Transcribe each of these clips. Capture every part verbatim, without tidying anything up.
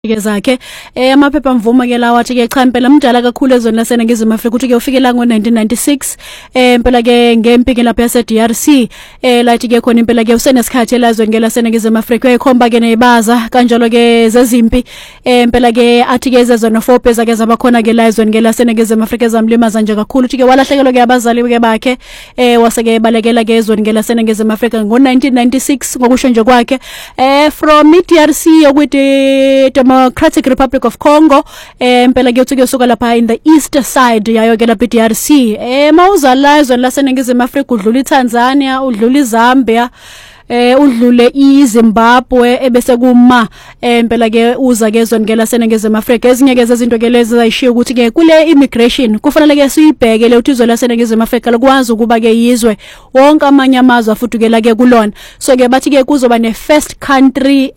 ke zakhe eh amaphepha mvuma ke lawa athi ke cha impela mdala kakhulu ezweni laseNingizimu Afrika uthi ke ufikela ngo nineteen ninety-six eh impela ke ngempi ke lapha yase D R C eh lathi ke khona impela ke usenesikhathi elazweni ke laseNingizimu Afrika uyikhomba ke neyibaza kanjalo ke zezimpi eh impela ke athi ke zezona four phase ke zabakhona ke la ezweni ke laseNingizimu Afrika ezamlimaza nje kakhulu uthi ke walahlekelwa ke abazali ke bakhe eh waseke balekela ke ezweni ke laseNingizimu Afrika ngo nineteen ninety-six ngokusho nje kwakhe eh from D R C ukuthi Democratic Republic of Congo eh impela ke uthi kuyosuka lapha in the east side yayo ke lapha D R C eh mawuzala ezweni laseNingizimu Afrika udlula iTanzania udlula iZambia eh udlule iZimbabwe ebese kuma empela ke uza ke ezweni ke laseNingizimu Afrika ezinye ke zezinto ke lezi zayishiya ukuthi ke kule immigration kufanele ke siyibheke le uthi izwe laseNingizimu Afrika lokwazi ukuba ke yizwe wonke amanye amazwe afudukela ke kulona so ke bathi ke kuzoba ne first country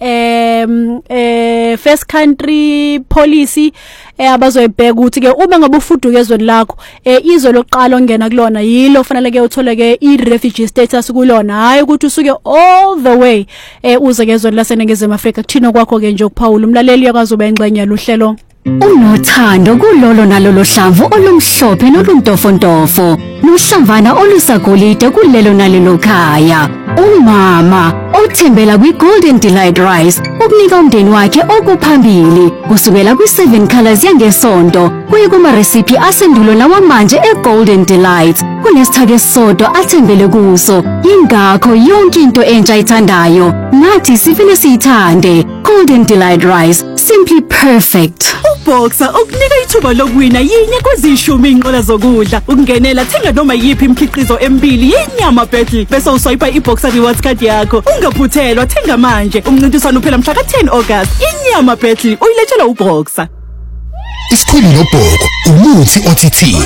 em eh first country policy eh abazoyibheka ukuthi ke uma ngabe ufuduka ezweni lakho eh izwe loqala ongena kulona yilo fanele ke uthole ke i refugee status kulona hayi ukuthi usuke all the way eh uze ke ezweni laseNingizimu Afrika kuthina kwakho ke nje ukuphawula umlaleli yakwazi ube ingxenye yaluhlelo unothando kulolo nalolo hlamvu olumhlophe noluntofontofo nohlamvana olusagolide kulelo nalelo khaya umama othembela kwi Golden Delight Rice ukunika umndeni wakhe okuphambili kusukela kwi seven colors yangesonto kuye kuma recipe asendulo nawamanje e Golden Delight kunesithake sodo athembele kuso ingakho yonke into entsha ithandayo nathi sifile siyithande Golden Delight Rice simply perfect Boxer ukunika ithuba lokuwina yinye kwezishumi inqola zokudla ukungenela thenga noma yipi imkhiqizo emibili yenyama battle bese uswipe iBoxer rewards card yakho ungaphuthelwa thenga manje umncintiswano uphela mhla ka ten August inyama battle uyilethelwa uBoxer Isikhulu noBhoko umuthi O T T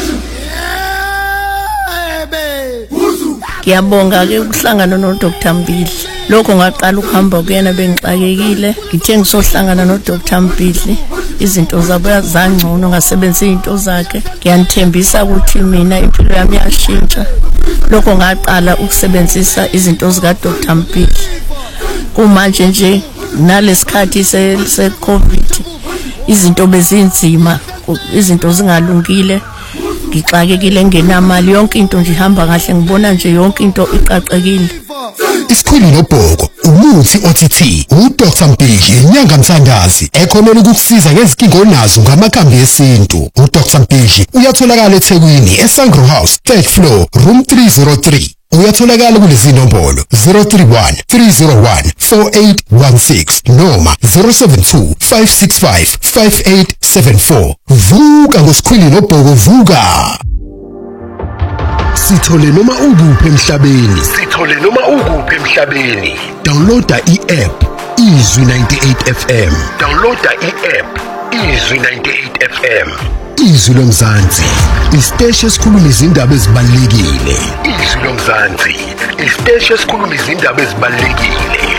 Ngiyabonga ke ukuhlangana no Doctor Mbili lokho ngaqala ukuhamba kuyena bengixakekile ngithe ngisohlangana no Doctor Mbili izinto zabo zangcono ngasebenzisa izinto zakhe ngiyanithembisa ukuthi mina impilo yami yashintsha lokho ngaqala ukusebenzisa izinto zika Doctor Mbili kumanje nje nalesikhathi se se COVID izinto bezinzima izinto zingalungile ngixakekile ngenamali yonke into nje ihamba kahle ngibona nje yonke into iqaqekile Isikhulu noBhoko umuthi O T T uDoctor Mbili inyanga mthandazi ekhonela ukukusiza ngezinkingo onazo ngamakhambi esintu uDoctor Mbili uyatholakala eThekwini eSangro House third floor room three oh three uyatholakala kulezi nombolo zero three one three zero one four eight one six noma zero seven two five six five five eight seven four vuka ngosikhulu noBhoko vuka Sithole noma ukuphi emhlabeni Sithole noma ukuphi emhlabeni Downloada i-app Izwi ninety-eight F M Downloada i-app Izwi ninety-eight F M Izwi lomzansi isiteshi esikhuluma izindaba ezibalekile Izwi lomzansi isiteshi esikhuluma izindaba ezibalekile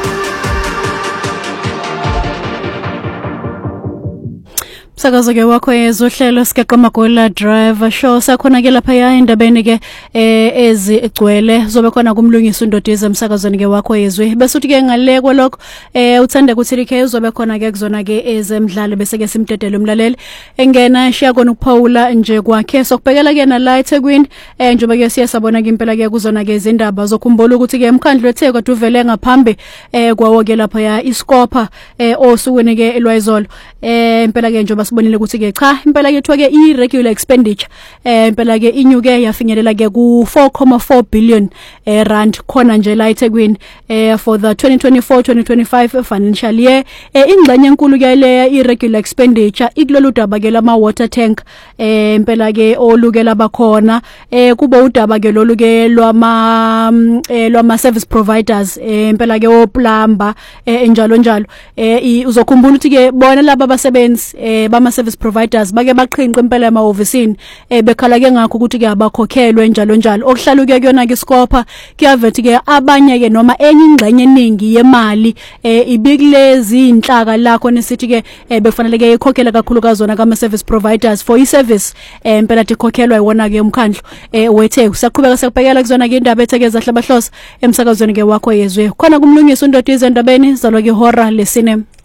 Sakazo ke wakho ezohlelo sikeqa magola driver show sakhona ke lapha ya endabeni ke eh ezigcwele zobe khona kumlungisa undodize emsakazweni ke wakho yezwe bese uthi ke ngalekwe lokho eh uthande ukuthi likhe uzobe khona ke kuzona ke ezemidlalo bese ke simtetele umlaleli engena shiya kona ukuphawula nje kwakhe sokubhekela ke na la eThekwini eh njobe ke siyasabona ke impela ke kuzona ke izindaba zokhumbula ukuthi ke emkhandlo weTheko duvele ngaphambi eh kwawo ke lapha ya iskopa eh osukwini ke elwayizolo eh impela ke njobe bonile ukuthi ke cha impela ke kuthiwa ke i regular expenditure eh impela ke inyuke yafinyelela ke ku four point four billion eh rand khona nje la eThekwini eh for the twenty twenty-four twenty twenty-five financial year eh ingxenye enkulu ke le i regular expenditure ikulolu daba ke lama water tank eh impela ke oluke labakhona eh kuba udaba ke lolu ke lwama eh lwama service providers eh impela ke o plumber eh njalo njalo eh uzokhumbula ukuthi ke bona laba abasebenzi eh bama service providers bake baqhinqa impela emahhovisini eh bekhala ke ngakho ukuthi ke abakhokhelwe njalo njalo okuhlaluke kuyona ke iskopa kuyavethi ke abanye ke noma enye ingxenye eningi yemali eh ibikulezi inhlaka lakho nesithi ke befanele ke ikhokhela kakhulu kazona kama service providers for i service eh impela tikhokhelwa iwona ke umkhandlo eh wethe usaqhubeka sekubhekela kuzona ke indaba ethekeza hlabahlosa emsakazweni ke wakho yezwe khona kumlungisa undodize endabeni zalwa ke hora lesine